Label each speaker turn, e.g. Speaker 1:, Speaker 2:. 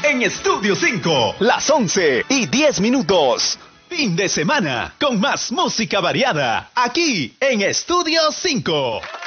Speaker 1: en Estudio 5.
Speaker 2: Las 11:10.
Speaker 1: Fin de semana con más música variada aquí en Estudio 5.